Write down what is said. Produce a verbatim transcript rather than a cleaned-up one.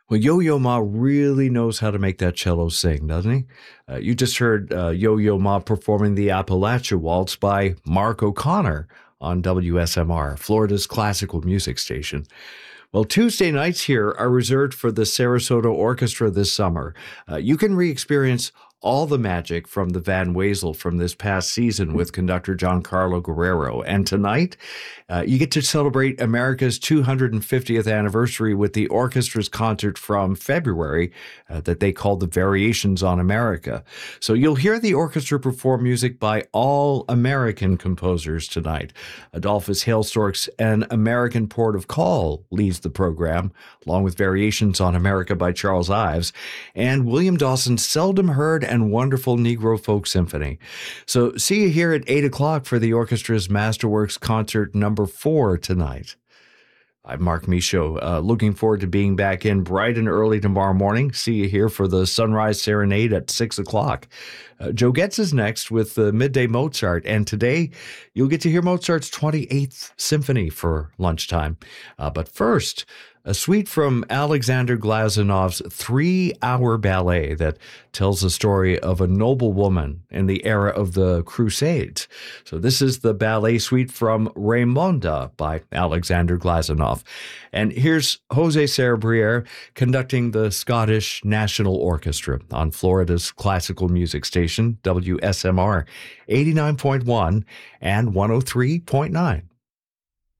Well, Yo-Yo Ma really knows how to make that cello sing, doesn't he? Uh, you just heard uh, Yo-Yo Ma performing the Appalachia Waltz by Mark O'Connor on W S M R, Florida's classical music station. Well, Tuesday nights here are reserved for the Sarasota Orchestra this summer. Uh, you can re-experience all the magic from the Van Wezel from this past season with conductor Giancarlo Guerrero. And tonight, uh, you get to celebrate America's two hundred fiftieth anniversary with the orchestra's concert from February uh, that they called the Variations on America. So you'll hear the orchestra perform music by all American composers tonight. Adolphus Hailstork's An American Port of Call leads the program, along with Variations on America by Charles Ives, and William Dawson's Seldom Heard and Wonderful Negro Folk Symphony. So see you here at eight o'clock for the orchestra's Masterworks Concert number four tonight. I'm Mark Michaud, uh, looking forward to being back in bright and early tomorrow morning. See you here for the Sunrise Serenade at six o'clock. Uh, Joe Getz is next with the Midday Mozart, and today you'll get to hear Mozart's twenty-eighth Symphony for lunchtime. Uh, but first, a suite from Alexander Glazunov's three-hour ballet that tells the story of a noble woman in the era of the Crusades. So this is the ballet suite from Raymonda by Alexander Glazunov. And here's Jose Cerebriere conducting the Scottish National Orchestra on Florida's classical music station, W S M R eighty-nine point one and one oh three point nine.